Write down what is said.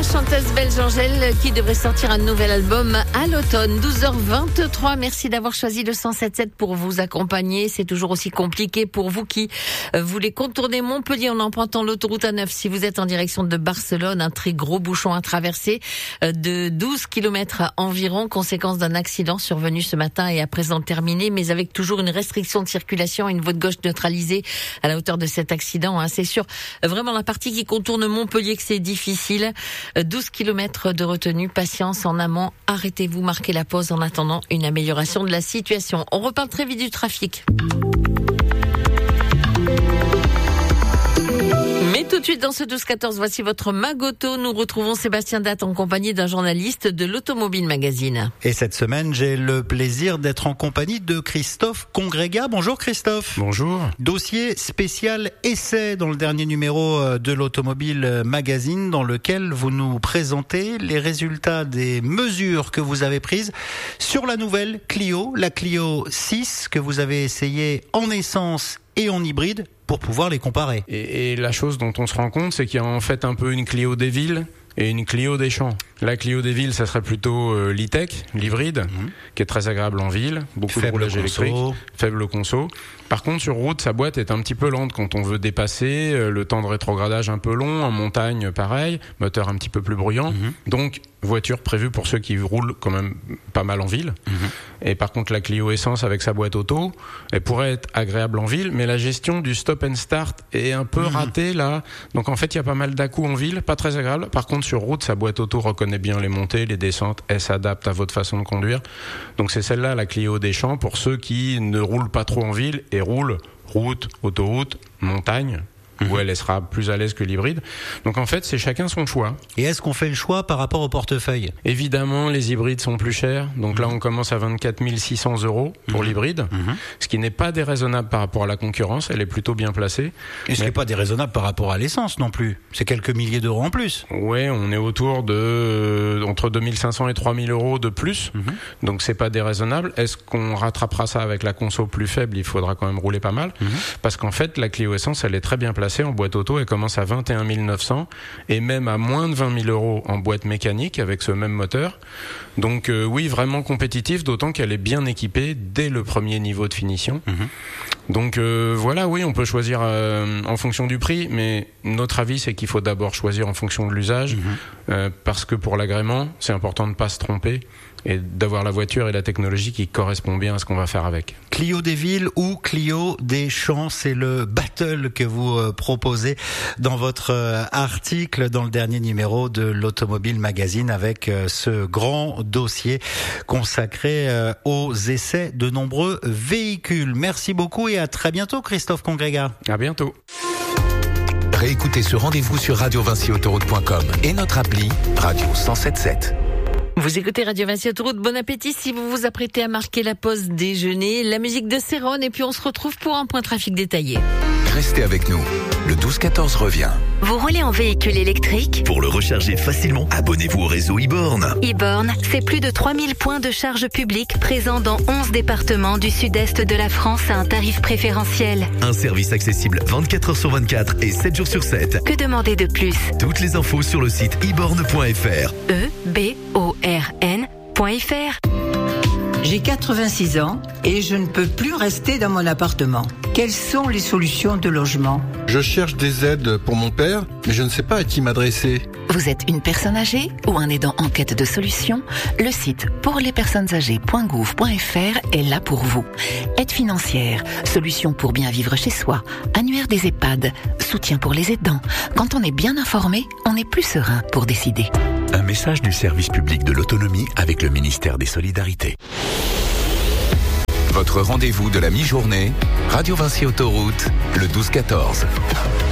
chanteuse belge Angèle qui devrait sortir un nouvel album à l'automne. 12h23, merci d'avoir choisi le 107.7 pour vous accompagner. C'est toujours aussi compliqué pour vous qui voulez contourner Montpellier en empruntant l'autoroute A9. Si vous êtes en direction de Barcelone, un très gros bouchon à traverser de 12 km environ, conséquence d'un accident survenu ce matin et à présent terminé, mais avec toujours une restriction de circulation, une voie de gauche neutralisée à la hauteur de cet accident. C'est sûr, vraiment la partie qui contourne Montpellier que c'est difficile. 12 km de retenue, patience en amont, arrêtez-vous, marquez la pause en attendant une amélioration de la situation. On reparle très vite du trafic. Mais tout de suite dans ce 12-14, voici votre Magoto. Nous retrouvons Sébastien Datte en compagnie d'un journaliste de l'Automobile Magazine. Et cette semaine, j'ai le plaisir d'être en compagnie de Christophe Congrega. Bonjour Christophe. Bonjour. Dossier spécial essai dans le dernier numéro de l'Automobile Magazine, dans lequel vous nous présentez les résultats des mesures que vous avez prises sur la nouvelle Clio, la Clio 6, que vous avez essayée en essence et en hybride, pour pouvoir les comparer. Et la chose dont on se rend compte, c'est qu'il y a en fait un peu une Clio des villes et une Clio des champs. La Clio des villes, ça serait plutôt l'e-tech, l'hybride, qui est très agréable en ville, beaucoup de roulage électrique, faible conso. Par contre, sur route, sa boîte est un petit peu lente quand on veut dépasser, le temps de rétrogradage un peu long, en montagne pareil, moteur un petit peu plus bruyant. Donc, voiture prévue pour ceux qui roulent quand même pas mal en ville. Et par contre, la Clio essence avec sa boîte auto, elle pourrait être agréable en ville, mais la gestion du stop and start est un peu ratée là. Donc en fait, il y a pas mal d'à-coups en ville, pas très agréable. Par contre, sur route, sa boîte auto reconnaît bien les montées, les descentes, elle s'adapte à votre façon de conduire. Donc c'est celle-là, la Clio des champs, pour ceux qui ne roulent pas trop en ville et roulent route, autoroute, montagne, où elle sera plus à l'aise que l'hybride. Donc en fait, c'est chacun son choix. Et est-ce qu'on fait le choix par rapport au portefeuille ? Évidemment, les hybrides sont plus chers. Donc là, on commence à 24 600 € pour l'hybride, ce qui n'est pas déraisonnable par rapport à la concurrence. Elle est plutôt bien placée. Et ce qui n'est pas déraisonnable par rapport à l'essence non plus. C'est quelques milliers d'euros en plus. Ouais, on est autour de entre 2500 et 3000 € de plus. Donc c'est pas déraisonnable. Est-ce qu'on rattrapera ça avec la conso plus faible ? Il faudra quand même rouler pas mal. Parce qu'en fait, la Clio Essence, elle est très bien placée. En boîte auto, elle commence à 21 900 et même à moins de 20 000 € en boîte mécanique avec ce même moteur. Donc oui, vraiment compétitif, d'autant qu'elle est bien équipée dès le premier niveau de finition. Donc voilà, oui, on peut choisir en fonction du prix, mais notre avis, c'est qu'il faut d'abord choisir en fonction de l'usage, parce que pour l'agrément, c'est important de ne pas se tromper et d'avoir la voiture et la technologie qui correspond bien à ce qu'on va faire avec. Clio des villes ou Clio des champs, c'est le battle que vous proposez dans votre article dans le dernier numéro de l'Automobile Magazine, avec ce grand dossier consacré aux essais de nombreux véhicules. Merci beaucoup et à très bientôt Christophe Congrega. À bientôt. Réécoutez ce rendez-vous sur radiovinciautoroute.com et notre appli Radio 107.7. Vous écoutez Radio Vinci Autoroute, bon appétit si vous vous apprêtez à marquer la pause déjeuner, la musique de Céron et puis on se retrouve pour un point trafic détaillé. Restez avec nous, le 12-14 revient. Vous roulez en véhicule électrique ? Pour le recharger facilement, abonnez-vous au réseau e-born. e-born, c'est plus de 3000 points de charge publique présents dans 11 départements du sud-est de la France à un tarif préférentiel. Un service accessible 24 h sur 24 et 7 jours sur 7. Que demander de plus ? Toutes les infos sur le site eborn.fr. eborn.fr. J'ai 86 ans et je ne peux plus rester dans mon appartement. Quelles sont les solutions de logement ? Je cherche des aides pour mon père, mais je ne sais pas à qui m'adresser. Vous êtes une personne âgée ou un aidant en quête de solutions ? Le site pourlespersonnesâgées.gouv.fr est là pour vous. Aide financière, solutions pour bien vivre chez soi, annuaire des EHPAD, soutien pour les aidants. Quand on est bien informé, on est plus serein pour décider. Un message du service public de l'autonomie avec le ministère des Solidarités. Votre rendez-vous de la mi-journée, Radio Vinci Autoroute, le 12-14.